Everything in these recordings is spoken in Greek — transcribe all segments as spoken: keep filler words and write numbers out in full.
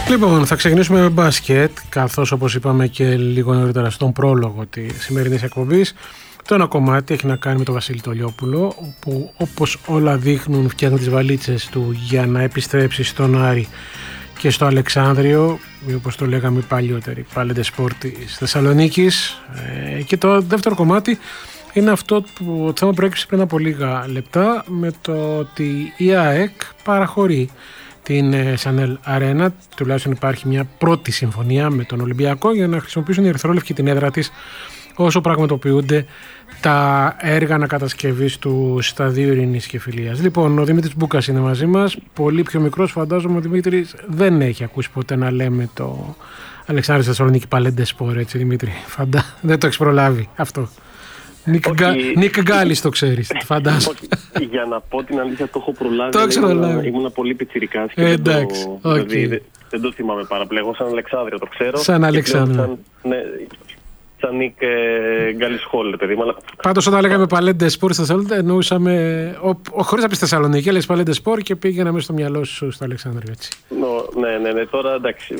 Λοιπόν, θα ξεκινήσουμε με μπάσκετ, καθώς όπως είπαμε και λίγο νωρίτερα στον πρόλογο της σημερινής εκπομπής, το ένα κομμάτι έχει να κάνει με τον Βασίλη Τολιόπουλο, που όπως όλα δείχνουν φτιάχνει τις βαλίτσες του για να επιστρέψει στον Άρη και στο Αλεξάνδριο, όπως το λέγαμε παλιότεροι, Πάλεντε Σπορ της Θεσσαλονίκης. Ε, και το δεύτερο κομμάτι είναι αυτό που το θέμα προέκυψε πριν από λίγα λεπτά, με το ότι η ΑΕΚ παραχωρεί την Chanel Arena, τουλάχιστον υπάρχει μια πρώτη συμφωνία με τον Ολυμπιακό για να χρησιμοποιήσουν οι ερυθρόλευκοι την έδρα της όσο πραγματοποιούνται τα έργα ανακατασκευής του Σταδίου Ειρήνης και Φιλίας. Λοιπόν, ο Δημήτρης Μπούκας είναι μαζί μας, πολύ πιο μικρός, φαντάζομαι ο Δημήτρης δεν έχει ακούσει ποτέ να λέμε το Αλεξάνδρεια Θεσσαλονίκη Πάλεντε Σπορ, έτσι Δημήτρη, φαντά, δεν το έχεις προλάβει αυτό. Νίκ Γκάλης το ξέρεις, φαντάζομαι. Για να πω την αλήθεια, το έχω προλάβει. Το έχω προλάβει. Ήμουν πολύ πιτσιρικάς και ε, δεν, εντάξει, το, okay. δηλαδή, δεν το θυμάμαι παραπλέον. Σαν Αλεξάνδρεια το ξέρω. Σαν Αλεξάνδρεια. Σαν, ναι, σαν Νίκ ε, Γκάλης Χόλ, παιδί μου. Πάντως όταν λέγαμε Πάλεντε Σπορ στη Θεσσαλονίκη, εννοούσαμε. Χωρίς να πεις Θεσσαλονίκη, έλεγες Πάλεντε Σπορ και πήγαινα μέσα στο μυαλό σου στο Αλεξάνδριο, έτσι. Ναι, ναι, ναι, τώρα εντάξει.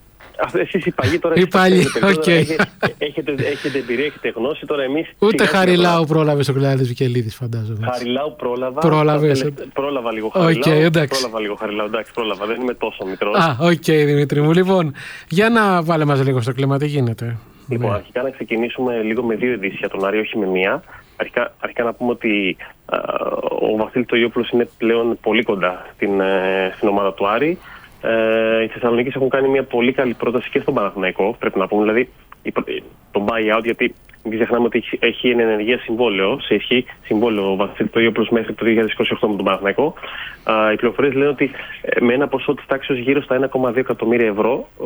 Εσείς οι παλιοί τώρα οι παλιοί, okay. έχετε, έχετε, έχετε εμπειρία, έχετε γνώση, τώρα εμείς... Ούτε Χαριλάου πρόλαβε ο Κλάδης Βικελίδης, φαντάζομαι. Χαριλάου πρόλαβα. Πρόλαβες. Πρόλαβα λίγο Χαριλάου. Okay, εντάξει. Πρόλαβα λίγο Χαριλάου, εντάξει, πρόλαβα, δεν είμαι τόσο μικρός. Α, οκ, okay, Δημήτρη μου. Λοιπόν, για να βάλε μας λίγο στο κλίμα, τι γίνεται. Λοιπόν, ναι. αρχικά να ξεκινήσουμε λίγο με δύο ειδήσεις για τον Άρη, όχι με μία. Αρχικά, αρχικά να πούμε ότι α, ο Βασίλης Τολιόπουλος είναι πλέον πολύ κοντά στην, ε, στην ομάδα του Άρη. Ε, οι Θεσσαλονίκες έχουν κάνει μια πολύ καλή πρόταση και στον Παναθηναϊκό, πρέπει να πούμε, δηλαδή το buyout, γιατί μην ξεχνάμε ότι έχει, έχει ενεργεία συμβόλαιο, σε ισχύ συμβόλαιο ο Βασίλης Τολιόπουλος μέχρι το δύο χιλιάδες είκοσι οκτώ με τον Παναθηναϊκό. Ε, οι πληροφορίες λένε ότι ε, με ένα ποσό της τάξης γύρω στα ένα κόμμα δύο εκατομμύρια ευρώ ε,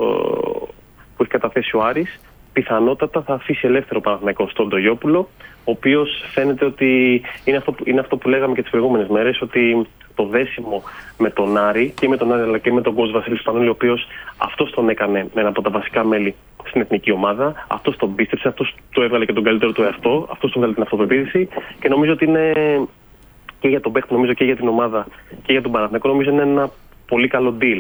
που έχει καταθέσει ο Άρης, πιθανότατα θα αφήσει ελεύθερο Παναθηναϊκό στον Τολιόπουλο, ο οποίος φαίνεται ότι είναι αυτό, που, είναι αυτό που λέγαμε και τις προηγούμενες μέρες, ότι το δέσιμο με τον Άρη και με τον Άρη αλλά και με τον Κώστα Βασίλη Σπανούλη, ο οποίος αυτός τον έκανε ένα από τα βασικά μέλη στην εθνική ομάδα, αυτός τον πίστεψε, αυτός το έβγαλε και τον καλύτερο του εαυτό, αυτός τον έβγαλε την αυτοπεποίθηση και νομίζω ότι είναι και για τον παίχτη, νομίζω και για την ομάδα και για τον Παναθηναϊκό, νομίζω είναι ένα πολύ καλό deal.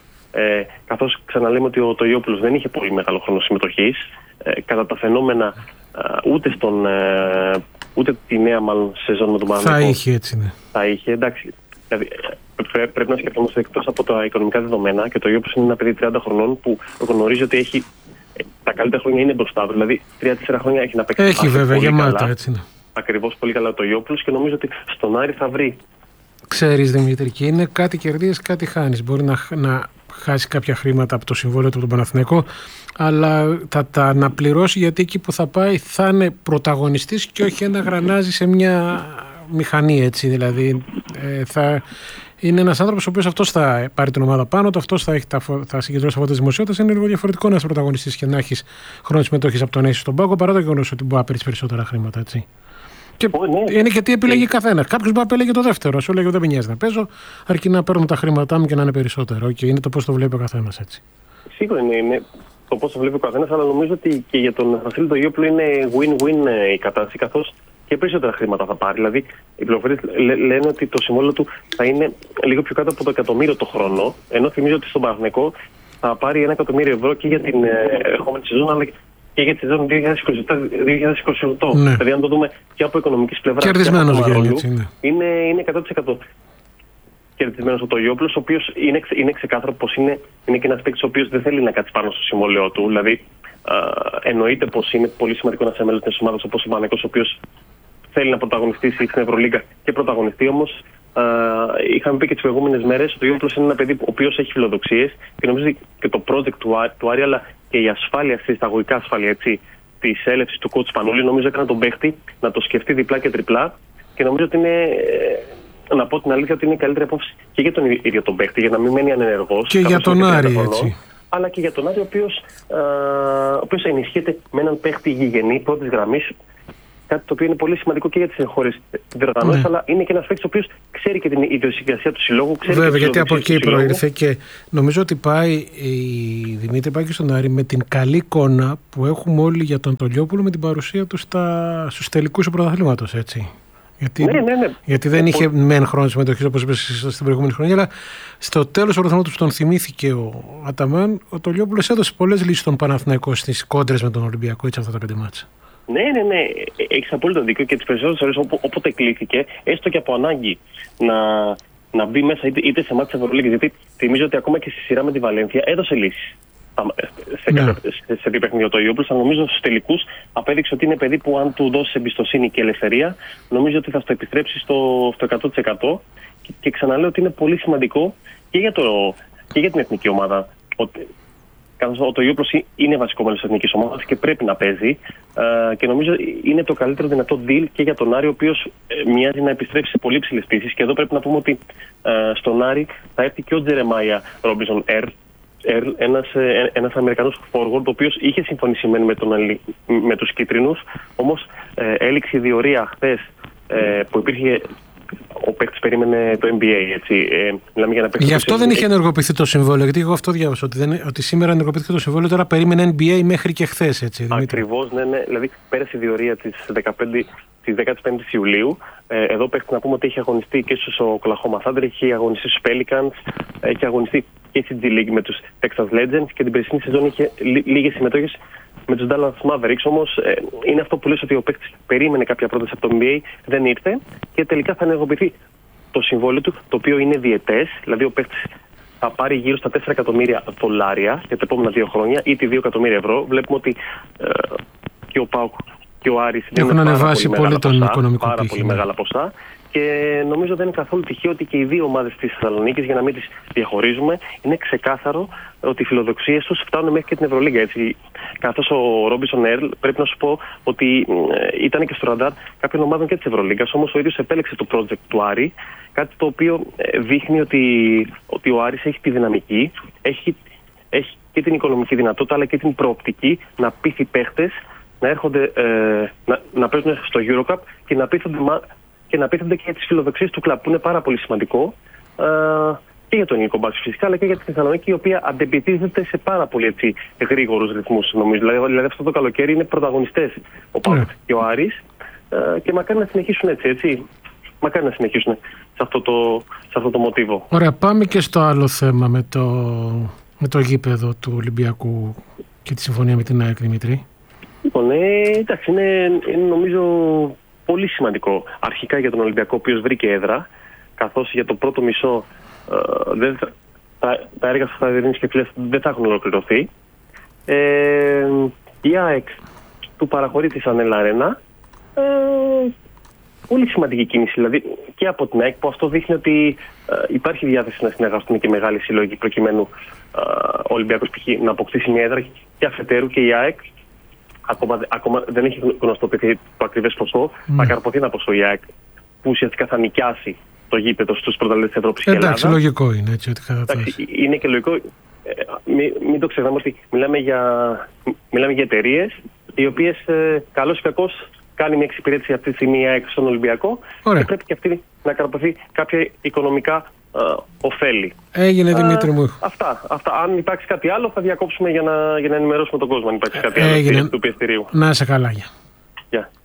Ε, καθώς ξαναλέμε ότι ο Τολιόπουλος δεν είχε πολύ μεγάλο χρόνο συμμετοχής, ε, κατά τα φαινόμενα ε, ούτε, στον, ε, ούτε τη νέα μάλλον σεζόν με τον Παναθηναϊκό. Θα είχε, έτσι ναι. Θα είχε, εντάξει. Δηλαδή, πρέ, πρέπει να σκεφτόμαστε εκτός από τα οικονομικά δεδομένα και το Τολιόπουλος είναι ένα παιδί τριάντα χρονών που γνωρίζει ότι έχει ε, τα καλύτερα χρόνια είναι μπροστά του. Δηλαδή, τρία τέσσερα χρόνια έχει να παίξει. Έχει βέβαια, γεμάτα έτσι είναι. Ακριβώς, πολύ καλά ο Τολιόπουλος και νομίζω ότι στον Άρη θα βρει. Ξέρεις Δημήτρη, και είναι κάτι κερδίζεις, κάτι χάνεις. Μπορεί να, να χάσει κάποια χρήματα από το συμβόλαιο του τον Παναθηναϊκό, αλλά θα τα αναπληρώσει, γιατί εκεί που θα πάει θα είναι πρωταγωνιστής και όχι ένα γρανάζι σε μια μηχανή, έτσι. Δηλαδή ε, θα είναι ένας άνθρωπος ο οποίος αυτός θα πάρει την ομάδα πάνω του, αυτός θα, έχει τα, θα συγκεντρώσει τα φώτα της δημοσιότητας. Είναι λίγο διαφορετικό να είσαι πρωταγωνιστής και να έχεις χρόνο συμμετοχής από τον να είσαι στον πάγκο, παρά το γεγονός ότι μπορεί να παίρνεις περισσότερα χρήματα, έτσι. Και oh, ναι. Είναι και τι επιλέγει yeah. καθένα. Κάποιο μπορεί να επιλέγει το δεύτερο. Σου λέει: δεν με νοιάζει να παίζω, αρκεί να παίρνω τα χρήματά μου και να είναι περισσότερο. Και είναι το πώς το βλέπει ο καθένας, έτσι. Σίγουρα είναι, είναι το πώς το βλέπει ο καθένας, αλλά νομίζω ότι και για τον Βασίλη Τολιόπουλο είναι win-win η κατάσταση, καθώς και περισσότερα χρήματα θα πάρει. Δηλαδή, οι πληροφορίες λένε ότι το συμβόλαιο του θα είναι λίγο πιο κάτω από το εκατομμύριο το χρόνο, ενώ θυμίζω ότι στον Παναθηναϊκό θα πάρει ένα εκατομμύριο ευρώ και για την ερχόμενη σεζόν, αλλά και για τη σεζόν δύο χιλιάδες είκοσι επτά δύο χιλιάδες είκοσι οκτώ. Ναι. Δηλαδή, αν το δούμε και από οικονομικής πλευράς, κερδισμένος βγαίνει, έτσι είναι. Είναι, είναι εκατό τοις εκατό κερδισμένος ο Τολιόπουλος, ο οποίος είναι, είναι ξεκάθαρο πως είναι, είναι και ένας παίκτης ο οποίος δεν θέλει να κάτσει πάνω στο συμβόλαιό του. Δηλαδή, α, εννοείται πως είναι πολύ σημαντικό να σε μέλος της ομάδας όπως ο Παναθηναϊκός, ο οποίος θέλει να πρωταγωνιστήσει στην Ευρωλίγκα και πρωταγωνιστεί, όμως α, είχαμε πει και τις προηγούμενες μέρες ότι ο Τολιόπουλος είναι ένα παιδί ο οποίος έχει φιλοδοξίες και νομίζω και το project του, του Άρη, αλλά και η ασφάλεια, στη εισαγωγικά ασφάλεια, έτσι, της έλευσης του coach Σπανούλη, νομίζω έκανε τον παίχτη να το σκεφτεί διπλά και τριπλά και νομίζω ότι είναι, να πω την αλήθεια, ότι είναι η καλύτερη απόφαση και για τον ίδιο τον παίχτη, για να μην μένει ανενεργός. Και για τον Άρη, έτσι. Αλλά και για τον Άρη, ο οποίος, α, ο οποίος ενισχύεται με έναν παίχτη γηγενή πρώτης γραμμής. Κάτι το οποίο είναι πολύ σημαντικό και για τις εγχώριες διοργανώσεις, ναι. αλλά είναι και ένας παίκτης ο οποίος ξέρει και την ιδιοσυγκρασία του συλλόγου. Ξέρει Βέβαια, γιατί από εκεί προήρθε και νομίζω ότι πάει η Δημήτρη πάει και στον Άρη με την καλή εικόνα που έχουμε όλοι για τον Τολιόπουλο με την παρουσία του στα, στους τελικούς του πρωταθλήματος, έτσι. Γιατί, ναι, ναι, ναι. γιατί δεν είχε μεν χρόνο συμμετοχή όπως είπες στην προηγούμενη χρονιά, αλλά στο τέλος του του τον θυμήθηκε ο Αταμάν. Ο Τολιόπουλος έδωσε πολλές λύσεις στον Παναθηναϊκό στις κόντρες με τον Ολυμπιακό, έτσι αυτά τα πέντε μάτσα. Ναι, ναι, ναι. Έχεις απόλυτο δίκιο και τις περισσότερες φορές όποτε κλείθηκε, έστω και από ανάγκη να, να μπει μέσα είτε, είτε σε μάτς της Ευρωλίγκας. Γιατί θυμίζω ότι ακόμα και στη σειρά με τη Βαλένθια έδωσε λύσεις. Σε, ναι. σε, σε δύο παιχνίδια ο Τολιόπουλος, αλλά νομίζω στους τελικούς απέδειξε ότι είναι παιδί που αν του δώσει εμπιστοσύνη και ελευθερία, νομίζω ότι θα στο επιστρέψει στο, στο εκατό τοις εκατό. Και, και ξαναλέω ότι είναι πολύ σημαντικό και για, το, και για την εθνική ομάδα. Ότι, καθώς ο Τολιόπουλος είναι βασικό μέλος της εθνικής ομάδας και πρέπει να παίζει, ε, και νομίζω είναι το καλύτερο δυνατό deal και για τον Άρη, ο οποίος ε, μοιάζει να επιστρέψει σε πολύ ψηλές πτήσεις. Και εδώ πρέπει να πούμε ότι ε, στον Άρη θα έρθει και ο Τζερεμάια Ρόμπινσον Ερλ. Ένας, ένας Αμερικανός forward, ο οποίος είχε συμφωνήσει με, τον, με τους κίτρινους, όμως ε, έληξε η διορία χθες ε, που υπήρχε, ο παίκτης περίμενε το N B A, έτσι. Ε, μιλάμε για να παίξει. Γι' αυτό δεν είχε ενεργοποιηθεί το συμβόλαιο, γιατί εγώ αυτό διάβασα, ότι, δεν, ότι σήμερα ενεργοποιήθηκε το συμβόλαιο, τώρα περίμενε N B A μέχρι και χθες, έτσι. Ακριβώς, ναι, ναι. Δηλαδή πέρασε η διορία της δεκαπέντε της δεκαπέντε Ιουλίου. Ε, εδώ πρέπει να πούμε ότι έχει αγωνιστεί και στους Oklahoma Thunder, έχει αγωνιστεί στους Pelicans, έχει αγωνιστεί και στη G League με τους Texas Legends και την περσινή σεζόν είχε λίγες συμμετοχές με τους Dallas Mavericks. Όμως ε, είναι αυτό που λες ότι ο παίκτης περίμενε κάποια πρόταση από το N B A, δεν ήρθε και τελικά θα ενεργοποιηθεί το συμβόλαιο του, το οποίο είναι διετές, δηλαδή ο παίκτης θα πάρει γύρω στα τέσσερα εκατομμύρια δολάρια για τα επόμενα δύο χρόνια ή τη δύο εκατομμύρια ευρώ. Βλέπουμε ότι ε, και ο ΠΑΟΚ και ο Άρης έχουν ανεβάσει πολύ, πολύ τον οικονομικό πάρα πύχη, πολύ ναι. μεγάλα ποσά. Και νομίζω δεν είναι καθόλου τυχαίο ότι και οι δύο ομάδες της Θεσσαλονίκης, για να μην τις διαχωρίζουμε, είναι ξεκάθαρο ότι οι φιλοδοξίες τους φτάνουν μέχρι και την Ευρωλίγκα. Έτσι. Καθώς ο Ρόμπινσον Ερλ, πρέπει να σου πω ότι ε, ήταν και στο ραντάρ κάποιων ομάδων και της Ευρωλίγκας, όμως ο ίδιος επέλεξε το project του Άρη, κάτι το οποίο ε, δείχνει ότι, ότι ο Άρης έχει τη δυναμική, έχει, έχει και την οικονομική δυνατότητα, αλλά και την προοπτική να πείθει παίχτες να έρχονται, ε, να, να παίζουν στο EuroCup και να πείθονται και να πείθονται και για τις φιλοδοξίες του κλαμπ, που είναι πάρα πολύ σημαντικό ε, και για τον ελληνικό μπάσκετ φυσικά, αλλά και για τη Θεσσαλονίκη, η οποία αντεπιτίθεται σε πάρα πολύ έτσι, γρήγορους ρυθμούς, νομίζω. Δηλαδή, δηλαδή αυτό το καλοκαίρι είναι πρωταγωνιστές ο ΠΑΟΚ yeah. και ο Άρης ε, και μακάρι να συνεχίσουν έτσι, έτσι. Μακάρι να συνεχίσουν σε αυτό το, σε αυτό το μοτίβο. Ωραία, πάμε και στο άλλο θέμα με το, με το γήπεδο του Ολυμπιακού και τη συμφωνία με την ΑΕΚ, Δημήτρη. Λοιπόν, ε, εντάξει, είναι, είναι νομίζω πολύ σημαντικό αρχικά για τον Ολυμπιακό, ο οποίος βρήκε έδρα, καθώς για το πρώτο μισό ε, δεν, τα, τα έργα στα Ειρήνης και Φιλίας δεν θα έχουν ολοκληρωθεί. Ε, η ΑΕΚ του παραχωρεί τη Σανέλα Αρένα. Ε, πολύ σημαντική κίνηση, δηλαδή και από την ΑΕΚ, που αυτό δείχνει ότι ε, υπάρχει διάθεση να συνεργαστούν και μεγάλοι σύλλογοι προκειμένου ε, ο Ολυμπιακός π.χ. να αποκτήσει μια έδρα, και αφετέρου και η ΑΕΚ. Ακόμα, ακόμα δεν έχει γνωστοποιηθεί το ακριβές ποσό. Mm. Θα καρποθεί ένα ποσό η ΑΕΚ που ουσιαστικά θα νοικιάσει το γήπεδο στους πρωταθλητές της Ευρώπης και Ελλάδα. Εντάξει, λογικό είναι έτσι ότι θα Εντάξει, είναι και λογικό. Ε, μην, μην το ξεχνάμε ότι μιλάμε για, μιλάμε για εταιρείες οι οποίες ε, καλώς ή κακώς κάνει μια εξυπηρέτηση αυτή τη στιγμή η ΑΕΚ στον Ολυμπιακό. Ωραία. Και πρέπει και αυτή να καρποθεί κάποια οικονομικά Uh, ωφέλη. Έγινε, Δημήτρη μου. Uh, αυτά, αυτά. Αν υπάρξει κάτι άλλο θα διακόψουμε για να, για να ενημερώσουμε τον κόσμο αν υπάρξει κάτι άλλο του πιεστηρίου. Να είσαι καλά. Yeah.